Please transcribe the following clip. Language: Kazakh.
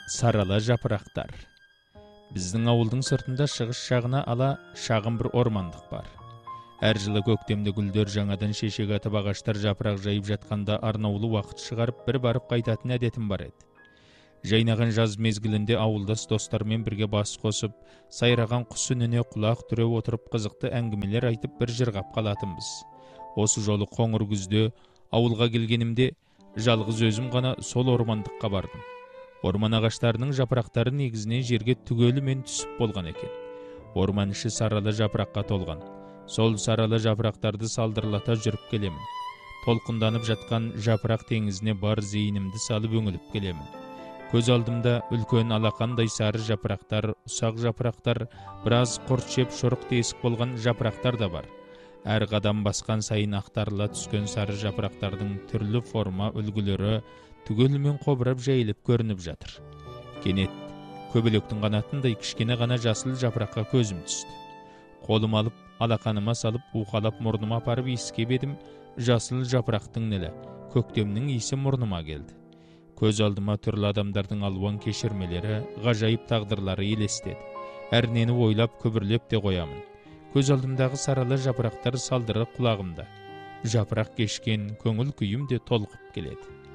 Сарала жапырақтар. Біздің ауылдың сыртында шығыс жағына ала шағын бір ормандық бар. Әр жылы көктемде гүлдер жаңадан шешек атып ағаштар жапырақ жайып жатқанда арнаулы уақыт шығарып бір барып қайтатын әдетім бар еді. Жайнаған жаз мезгілінде ауылдас достармен бірге бас қосып, сайраған құс үніне құлақ түріп отырып қызықты әңгімелер айтып бір жырғап қалатынбыз. Осы жолы қоңыр күзде ауылға келгенімде жалғыз өзім ғана сол ормандыққа бардым. Орман ағаштарының жапырақтары негізінен жерге түгелімен түсіп болған екен. Орман іші саралы жапыраққа толған. Сол саралы жапырақтарды салдырлата жүріп келемін. Толқынданып жатқан жапырақ теңізіне бар зейінімді салып өңіліп келемін. Көз алдымда үлкен алақандай сары жапырақтар, ұсақ жапырақтар, біраз құрт жеп шұрық тесік болған жапырақтар да бар. Әр қадам басқан сайын ақтарыла түскен сары жапырақтардың түрлі форма үлгілері түгелімен қобырап жайылып көрініп жатыр. Кенет көбелектің қанатындай кішкене ғана жасыл жапыраққа көзім түсті. Қолым алып, алақаныма салып, уқалап мұрныма апарып иіскеп едім, жасыл жапырақтың нілі, көктемнің иісі мұрныма келді. Көз алдыма түрлі адамдардың алуан кешірмелері, ғажайып тағдырлары елестеді. Әрнені ойлап, күбірлеп те қоямын. Көз алдымдағы саралы жапырақтар салдыры құлағымда. Жапырақ кешкен көңіл күйім де толқып келеді.